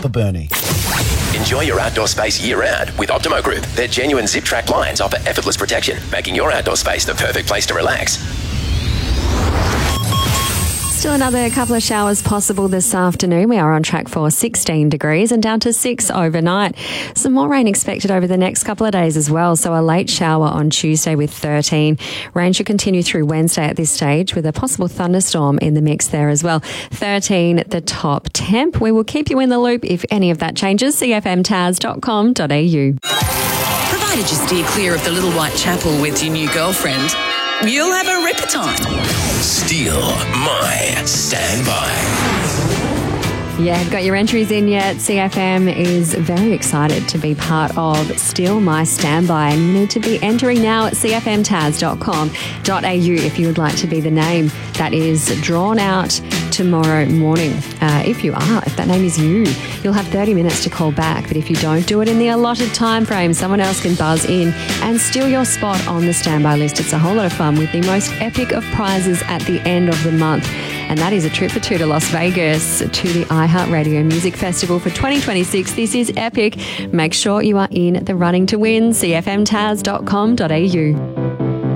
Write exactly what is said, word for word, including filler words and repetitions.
Upper Burnie. Enjoy your outdoor space year-round with Optimo Group. Their genuine zip-track blinds offer effortless protection, making your outdoor space the perfect place to relax. Still another couple of showers possible this afternoon. We are on track for sixteen degrees and down to six overnight. Some more rain expected over the next couple of days as well. So a late shower on Tuesday with thirteen. Rain should continue through Wednesday at this stage with a possible thunderstorm in the mix there as well. thirteen the top temp. We will keep you in the loop if any of that changes. c f m taz dot com dot a u. Provided you steer clear of the Little White Chapel with your new girlfriend, you'll have a ripper time. Steal My Standby. Yeah, got your entries in yet? C F M is very excited to be part of Steal My Standby, and you need to be entering now at c f m taz dot com dot a u if you would like to be the name that is drawn out tomorrow morning. Uh, if you are, if that name is you, you'll have thirty minutes to call back, but if you don't do it in the allotted time frame, someone else can buzz in and steal your spot on the standby list. It's a whole lot of fun with the most epic of prizes at the end of the month. And that is a trip for two to Las Vegas to the iHeartRadio Music Festival for twenty twenty-six. This is epic. Make sure you are in the running to win. c f m taz dot com dot a u.